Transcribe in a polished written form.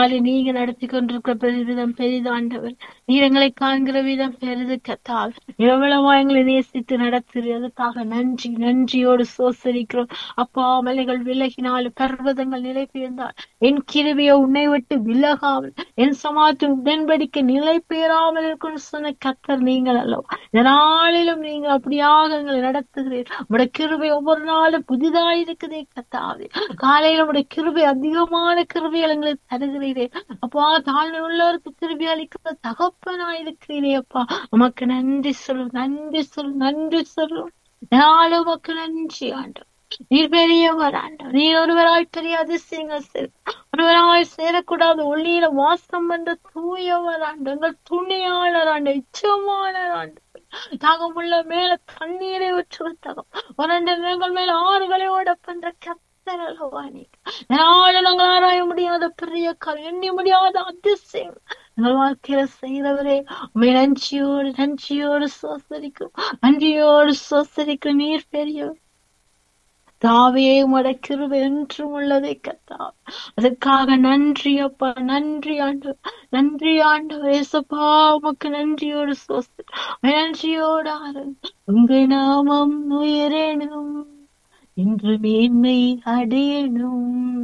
நாளை நீங்க நடத்தி கொண்டிருக்கிற பெரிவிதம் பெரிதாண்டவர். நீர் எங்களை காண்கிற விதம் பெரிது கத்தால். எவ்வளவா எங்களை நேசித்து நடத்துறதுக்காக நன்றி. நன்றியோடு சோசரிக்கிறோம் அப்பா. மலைகள் விலகினாலும் பர்வதங்கள் நிலை பெயர்ந்தால் என் கிருபையை உன்னை விட்டு விலகாமல், என் சமாத்து உடன்படிக்கை நிலை பெயராமல் இருக்குன்னு சொன்ன கர்த்தர் நீங்கள் அல்லவா. இந்த நாளிலும் நீங்க அப்படியாக எங்களை நடத்துகிறீர்கள். உடைய கிருபை ஒவ்வொரு நாளும் புதிதாயிருக்குதே கர்த்தாவே. காலையில உடைய கிருபை அதிகமான கிருபைகள் எங்களுக்கு தருகிறீரே அப்பா. தாழ்மை உள்ளவருக்கு கிருபை அளிக்கிற தகப்பனாயிருக்கிறீரே அப்பா. உமக்கு நன்றி சொல்லும், நன்றி சொல்லும், நன்றி சொல்லும். நாளும் உமக்கு நன்றி ஆண்டவர். நீர் பெரியவர் ஆண்டவர். நீர் ஒருவராய் பெரிய அதிசயங்கள் ஒருவராய் சேரக்கூடாது ஒளியில வாசம் என்ற தூயவர் ஆண்டு, எங்கள் துணியாளர் ஆண்டு, இச்சமாளர் ஆண்டு. தாகமுள்ள மேல தண்ணீரை ஊற்றுவ தகம், வறண்ட நிலங்கள் மேல ஆறுகளை ஓட பண்ற கர்த்தர் அல்லவா நீங்க. நாங்கள் ஆராய முடியாத பெரிய காரியம், எண்ணி முடியாத அதிசயம் எங்கள் வாழ்க்கையில செய்கிறவரே உண்மை நன்றியோடு நன்றியோடு சோசரிக்கும், நன்றியோடு சோசரிக்கும். நீர் பெரியவர் தாவே. உமது கிருபை என்றும் உள்ளதை கர்த்தாவே. அதற்காக நன்றி அப்பா. நன்றி ஆண்டவர், நன்றி ஆண்டவர். ஏசப்பா உமக்கு நன்றியோடு சோஸ்து, நன்றியோடு ஆரம்பி. உங்க நாமம் உயரேனும், இன்று மேன்மை அடையணும்.